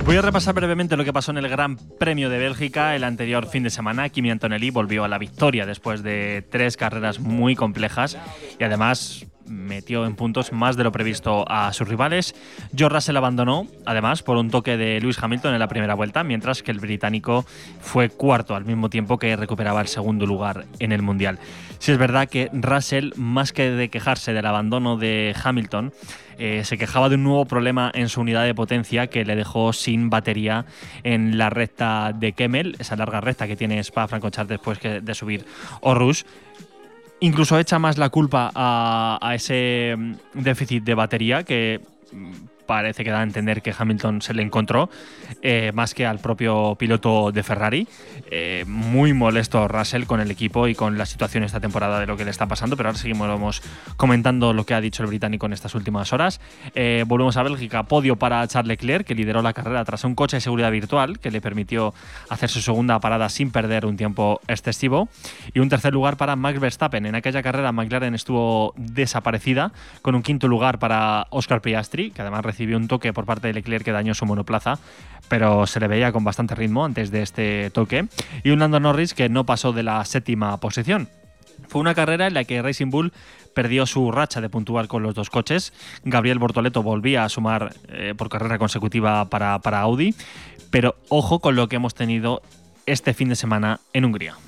Voy a repasar brevemente lo que pasó en el Gran Premio de Bélgica el anterior fin de semana. Kimi Antonelli volvió a la victoria después de 3 carreras muy complejas y además metió en puntos más de lo previsto a sus rivales. George Russell abandonó, además, por un toque de Lewis Hamilton en la primera vuelta, mientras que el británico fue cuarto al mismo tiempo que recuperaba el segundo lugar en el Mundial. Sí es verdad que Russell, más que de quejarse del abandono de Hamilton, se quejaba de un nuevo problema en su unidad de potencia que le dejó sin batería en la recta de Kemmel, esa larga recta que tiene Spa-Francorchamps después de subir Aarhus. Incluso echa más la culpa a ese déficit de batería que parece que da a entender que Hamilton se le encontró, más que al propio piloto de Ferrari. Muy molesto Russell con el equipo y con la situación esta temporada de lo que le está pasando, pero ahora seguimos comentando lo que ha dicho el británico en estas últimas horas. Volvemos a Bélgica, podio para Charles Leclerc, que lideró la carrera tras un coche de seguridad virtual que le permitió hacer su segunda parada sin perder un tiempo excesivo, y un tercer lugar para Max Verstappen. En aquella carrera McLaren estuvo desaparecida, con un quinto lugar para Oscar Piastri, que además recibió un toque por parte de Leclerc que dañó su monoplaza, pero se le veía con bastante ritmo antes de este toque, y un Lando Norris que no pasó de la 7ª posición. Fue una carrera en la que Racing Bull perdió su racha de puntuar con los dos coches. Gabriel Bortoleto volvía a sumar por carrera consecutiva para Audi, pero ojo con lo que hemos tenido este fin de semana en Hungría.